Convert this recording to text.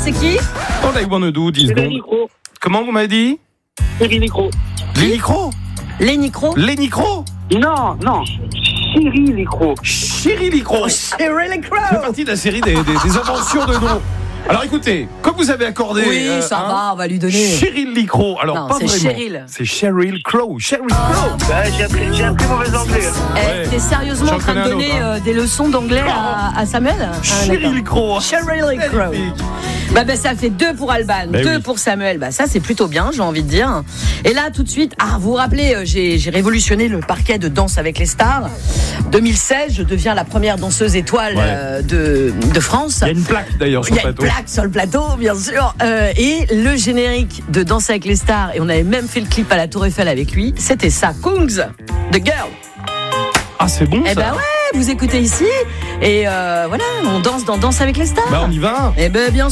c'est qui? All I wanna do, 10 secondes. Comment vous m'avez dit? Cyril Nicro. Les Nicro? Les Nicro? Les Nicro? Non. Cyril Nicro. Cyril Nicro. Cyril Nicro. C'est partie de la série des inventions de noms. Alors écoutez, comme vous avez accordé... Oui, ça va, on va lui donner. Cyril Licro. Alors, Non, pas c'est vraiment. Cheryl. C'est Sheryl Crow. Sheryl Crow. J'ai appris mauvais anglais. Ouais. T'es sérieusement J'en en train de connais un donner autre, des leçons d'anglais à Samuel? Sheryl Crow. Cheryl Crow. Bah, ça fait 2 pour Alban, 2 pour Samuel. Bah, ça, c'est plutôt bien, j'ai envie de dire. Et là, tout de suite, vous vous rappelez, j'ai révolutionné le parquet de Danse avec les stars. 2016, je deviens la première danseuse étoile de France. Il y a une plaque d'ailleurs sur le plateau. Il y a une plaque sur le plateau, bien sûr. Et le générique de Danse avec les stars, et on avait même fait le clip à la Tour Eiffel avec lui, c'était ça, Kungs, The Girl. Ah, c'est bon ça. Eh ben ouais, vous écoutez ici, et voilà, on danse dans Danse avec les stars. Bah on y va. Eh ben bien sûr.